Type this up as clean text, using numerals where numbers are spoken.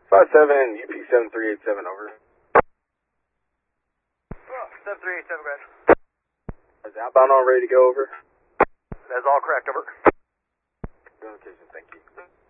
57 UP 7387 over. 7387, go ahead. Is outbound all ready to go over? That's all correct, over. Good location, thank you.